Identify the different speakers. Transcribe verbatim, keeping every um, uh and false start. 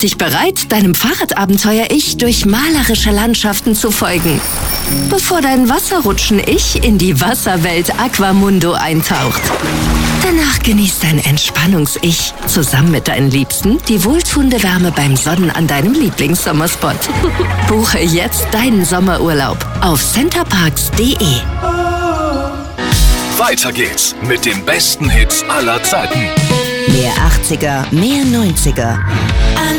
Speaker 1: dich bereit, deinem Fahrradabenteuer-Ich durch malerische Landschaften zu folgen, bevor dein Wasserrutschen-Ich in die Wasserwelt Aquamundo eintaucht. Danach genießt dein Entspannungs-Ich zusammen mit deinen Liebsten die wohltuende Wärme beim Sonnen an deinem Lieblingssommerspot. Buche jetzt deinen Sommerurlaub auf centerparks punkt de.
Speaker 2: Weiter geht's mit den besten Hits aller Zeiten.
Speaker 3: Mehr achtziger, mehr neunziger.